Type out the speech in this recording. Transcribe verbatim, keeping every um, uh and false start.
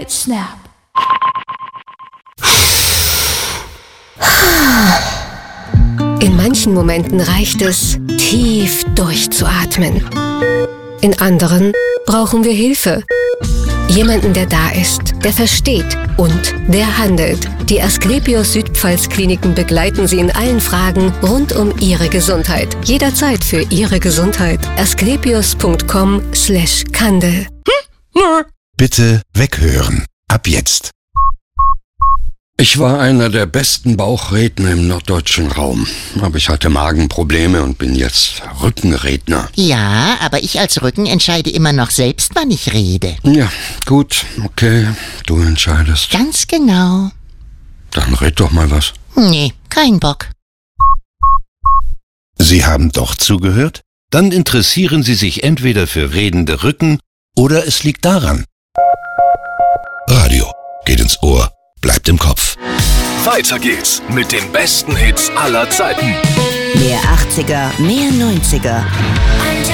It's Snap. In manchen Momenten reicht es, tief durchzuatmen. In anderen brauchen wir Hilfe. Jemanden, der da ist, der versteht und der handelt. Die Asklepios Südpfalz Kliniken begleiten Sie in allen Fragen rund um Ihre Gesundheit. Jederzeit für Ihre Gesundheit. asklepios punkt com slash Kandel. Bitte weghören. Ab jetzt. Ich war einer der besten Bauchredner im norddeutschen Raum. Aber ich hatte Magenprobleme und bin jetzt Rückenredner. Ja, aber ich als Rücken entscheide immer noch selbst, wann ich rede. Ja, gut, okay, du entscheidest. Ganz genau. Dann red doch mal was. Nee, kein Bock. Sie haben doch zugehört? Dann interessieren Sie sich entweder für redende Rücken oder es liegt daran. Radio geht ins Ohr, bleibt im Kopf. Weiter geht's mit den besten Hits aller Zeiten. Mehr achtziger, mehr neunziger.